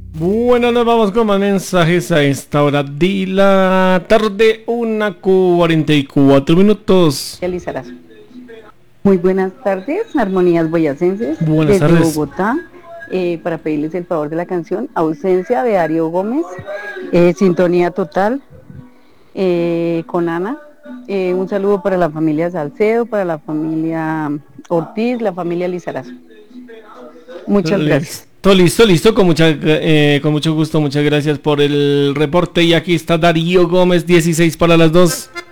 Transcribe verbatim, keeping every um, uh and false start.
Bueno, nos vamos con más mensajes a esta hora de la tarde, una cuarenta y cuatro minutos. Elizarazo. Muy buenas tardes, Armonías Boyacenses, Buenas desde tardes. Bogotá, eh, para pedirles el favor de la canción Ausencia de Darío Gómez, eh, Sintonía Total, eh, con Ana. Eh, un saludo para la familia Salcedo, para la familia Ortiz, la familia Lizarazo. Muchas gracias. Listo, listo, listo, con, mucha, eh, con mucho gusto, muchas gracias por el reporte. Y aquí está Darío Gómez, dieciséis para las dos.